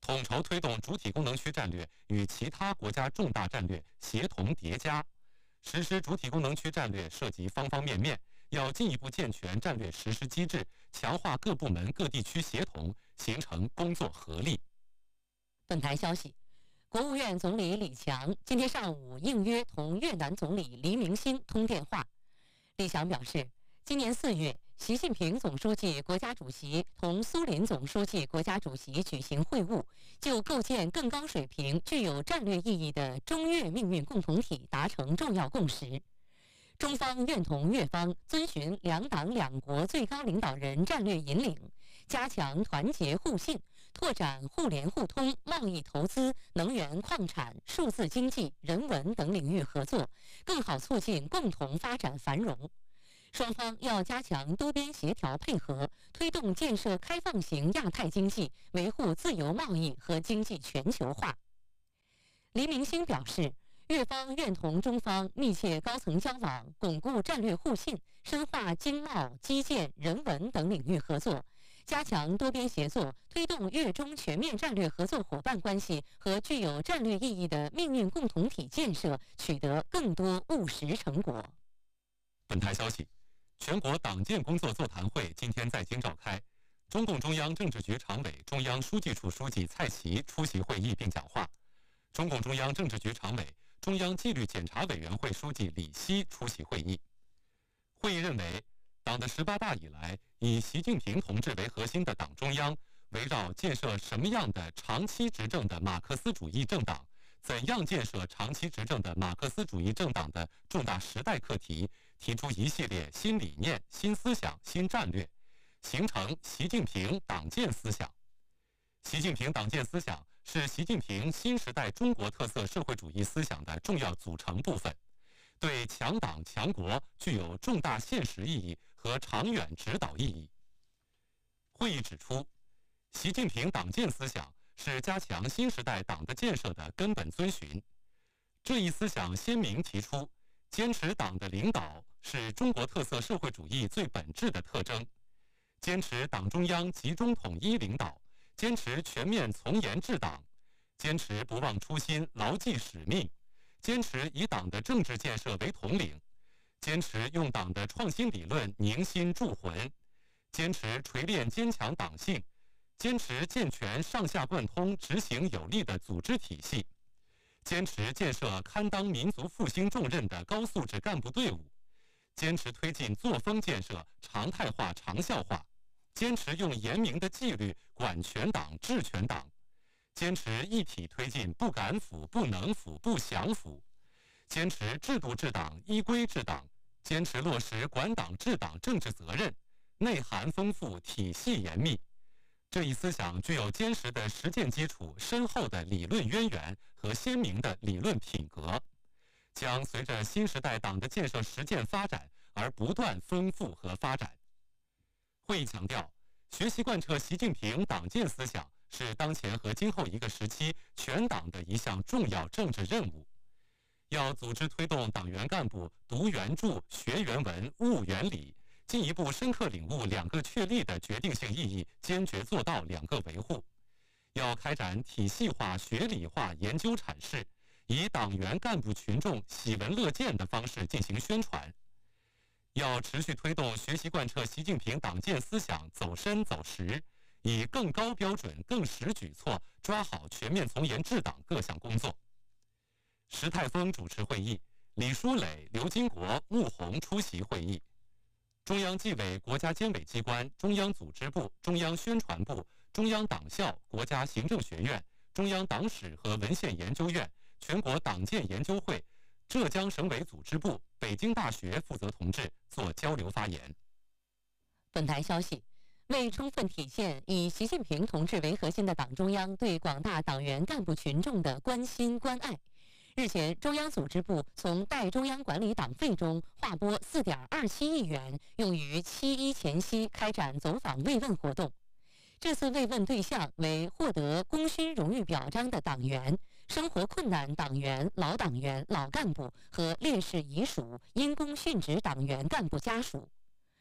统筹推动主体功能区战略与其他国家重大战略协同叠加。实施主体功能区战略涉及方方面面，要进一步健全战略实施机制，强化各部门各地区协同，形成工作合力。 本台消息，国务院总理李强今天上午应约同越南总理黎明星通电话。李强表示，今年4月，习近平总书记、国家主席同苏林总书记、国家主席举行会晤，就构建更高水平、具有战略意义的中越命运共同体达成重要共识。中方愿同越方遵循两党两国最高领导人战略引领，加强团结互信，拓展互联互通、贸易投资、能源矿产、数字经济、人文等领域合作，更好促进共同发展繁荣。双方要加强多边协调配合，推动建设开放型亚太经济，维护自由贸易和经济全球化。黎明星表示，越方愿同中方密切高层交往，巩固战略互信，深化经贸、基建、人文等领域合作，加强多边协作，推动越中全面战略合作伙伴关系和具有战略意义的命运共同体建设取得更多务实成果。 本台消息，全国党建工作座谈会今天在京召开，中共中央政治局常委、中央书记处书记蔡奇出席会议并讲话。中共中央政治局常委、中央纪律检查委员会书记李希出席会议。会议认为，党的18大以来，以习近平同志为核心的党中央，围绕建设什么样的长期执政的马克思主义政党，怎样建设长期执政的马克思主义政党的重大时代课题，提出一系列新理念、新思想、新战略，形成习近平党建思想。习近平党建思想是习近平新时代中国特色社会主义思想的重要组成部分，对强党强国具有重大现实意义和长远指导意义。会议指出，习近平党建思想是加强新时代党的建设的根本遵循。这一思想鲜明提出，坚持党的领导是中国特色社会主义最本质的特征，坚持党中央集中统一领导，坚持全面从严治党，坚持不忘初心、牢记使命，坚持以党的政治建设为统领，坚持用党的创新理论凝心铸魂，坚持锤炼坚强党性，坚持健全上下贯通、执行有力的组织体系，坚持建设堪当民族复兴重任的高素质干部队伍，坚持推进作风建设常态化、长效化，坚持用严明的纪律管全党、治全党，坚持一体推进不敢腐、不能腐、不想腐，坚持制度治党、依规治党，坚持落实管党治党政治责任，内涵丰富、体系严密。这一思想具有坚实的实践基础、深厚的理论渊源和鲜明的理论品格，将随着新时代党的建设实践发展而不断丰富和发展。会议强调，学习贯彻习近平党建思想是当前和今后一个时期全党的一项重要政治任务。要组织推动党员干部读原著、学原文、悟原理，进一步深刻领悟2个确立的决定性意义，坚决做到2个维护。要开展体系化、学理化研究阐释，以党员干部群众喜闻乐见的方式进行宣传。要持续推动学习贯彻习近平党建思想走深走实，以更高标准、更实举措抓好全面从严治党各项工作。石泰峰主持会议，李书磊、刘金国、穆虹出席会议。中央纪委国家监委机关、中央组织部、中央宣传部、中央党校、国家行政学院、中央党史和文献研究院、全国党建研究会、浙江省委组织部、北京大学负责同志做交流发言。 本台消息，为充分体现以习近平同志为核心的党中央对广大党员干部群众的关心关爱，日前，中央组织部从代中央管理党费中划拨4.27亿元，用于7.1前夕开展走访慰问活动。这次慰问对象为获得功勋荣誉表彰的党员、生活困难党员、老党员、老干部和烈士遗属、因公殉职党员干部家属。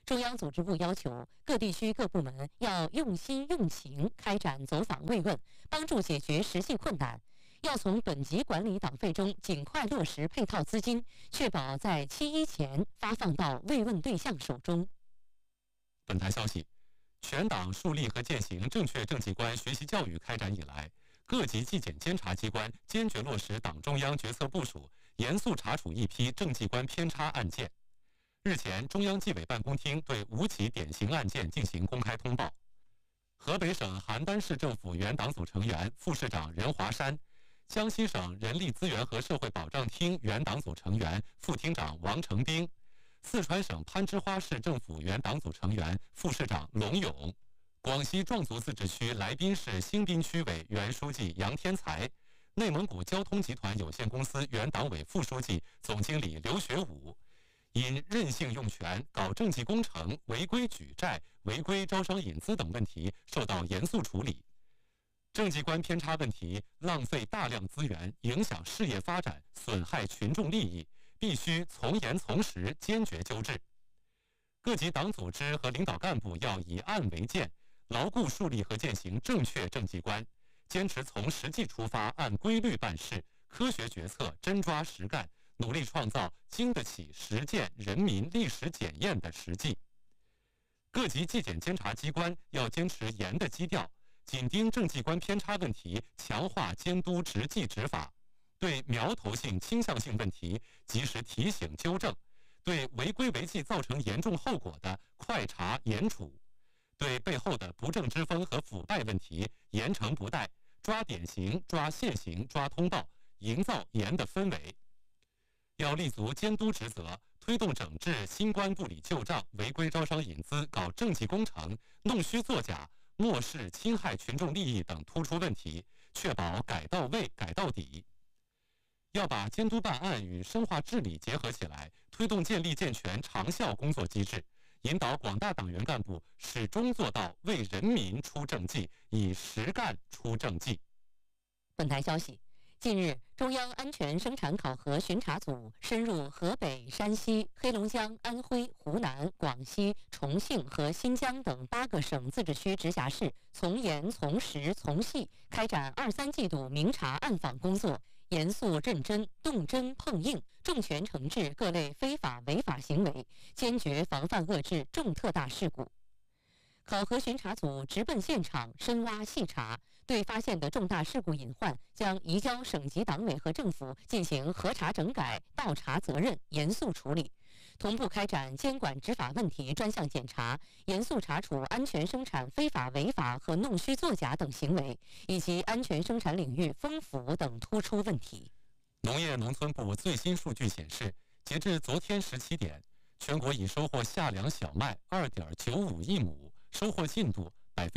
中央组织部要求各地区各部门要用心用情开展走访慰问，帮助解决实际困难。要从本级管理党费中尽快落实配套资金，确保在7·1前发放到慰问对象手中。 本台消息，全党树立和践行正确政绩观学习教育开展以来，各级纪检监察机关坚决落实党中央决策部署，严肃查处一批政绩观偏差案件。日前，中央纪委办公厅对5起典型案件进行公开通报。河北省邯郸市政府原党组成员、副市长任华山，江西省人力资源和社会保障厅原党组成员、副厅长王成兵，四川省攀枝花市政府原党组成员、副市长龙勇，广西壮族自治区来宾市兴滨区委原书记杨天才，内蒙古交通集团有限公司原党委副书记、总经理刘学武，因任性用权、搞政绩工程、违规举债、违规招商引资等问题受到严肃处理。政绩观偏差问题浪费大量资源，影响事业发展，损害群众利益，必须从严从实，坚决纠治。各级党组织和领导干部要以案为鉴，牢固树立和践行正确政绩观，坚持从实际出发，按规律办事，科学决策，真抓实干，努力创造经得起实践人民历史检验的实际。各级纪检监察机关要坚持严的基调，紧盯政绩观偏差问题，强化监督执纪执法，对苗头性、倾向性问题及时提醒纠正，对违规违纪造成严重后果的快查严处，对背后的不正之风和腐败问题严惩不贷，抓典型、抓现行、抓通报，营造严的氛围。要立足监督职责，推动整治新官不理旧账、违规招商引资、搞政绩工程、弄虚作假、漠视侵害群众利益等突出问题，确保改到位、改到底。要把监督办案与深化治理结合起来，推动建立健全长效工作机制，引导广大党员干部始终做到为人民出政绩，以实干出政绩。 本台消息，近日，中央安全生产考核巡查组深入河北、山西、黑龙江、安徽、湖南、广西、重庆和新疆等8个省自治区直辖市，从严从实从细开展2、3季度明察暗访工作，严肃认真、动真碰硬，重拳惩治各类非法违法行为，坚决防范遏制重特大事故。考核巡查组直奔现场，深挖细查，对发现的重大事故隐患，将移交省级党委和政府进行核查整改、倒查责任，严肃处理。同步开展监管执法问题专项检查，严肃查处安全生产非法违法和弄虚作假等行为，以及安全生产领域风腐等突出问题。 农业农村部最新数据显示，截至昨天17点，全国已收获夏粮小麦2.95亿亩，收获进度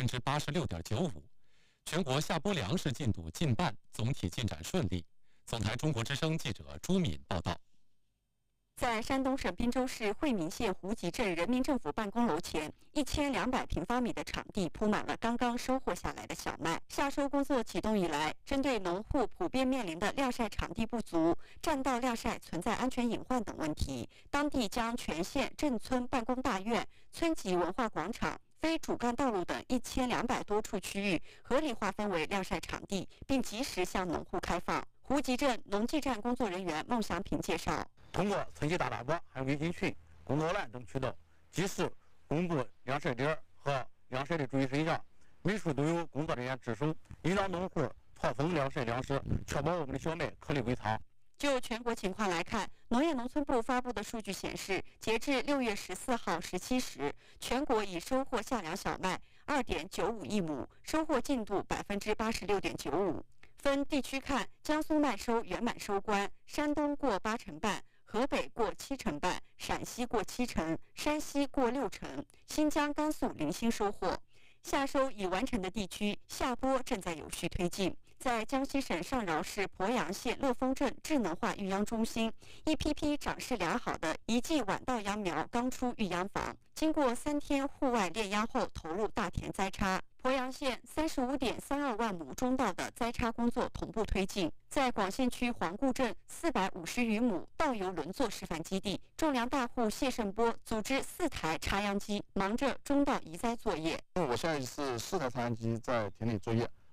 86.95%，全国下播粮食进度近半，总体进展顺利。总台中国之声记者朱敏报道。 在山东省滨州市惠民县胡集镇人民政府办公楼前，1200平方米的场地铺满了刚刚收获下来的小麦。夏收工作启动以来，针对农户普遍面临的晾晒场地不足、占道晾晒存在安全隐患等问题，当地将全县镇村办公大院、村级文化广场、非主干道路等1200多处区域合理划分为晾晒场地，并及时向农户开放。胡集镇农技站工作人员孟祥平介绍， 通过村级大大播、还有微信群、工作栏等渠道，及时公布晾晒点和晾晒的注意事项，每处都有工作人员值守，引导农户错峰晾晒粮食，确保我们的小麦颗粒归仓。 就全国情况来看，农业农村部发布的数据显示，截至6月14号17时，全国已收获夏粮小麦2.95亿亩，收获进度86.95%。分地区看，江苏麦收圆满收官，山东过8成半，河北过7成半，陕西过7成，山西过6成，新疆、甘肃零星收获。夏收已完成的地区，下播正在有序推进。在江西省上饶市鄱阳县乐丰镇智能化育秧中心，一批批长势良好的一季晚稻秧苗刚出育秧房，经过3天户外炼秧后投入大田栽插。 鄱阳县35.32万亩中稻的栽插工作同步推进。在广县区黄固镇450余亩稻油轮作示范基地，种粮大户谢胜波组织4台插秧机，忙着中稻移栽作业。 我现在是4台插秧机在田里作业。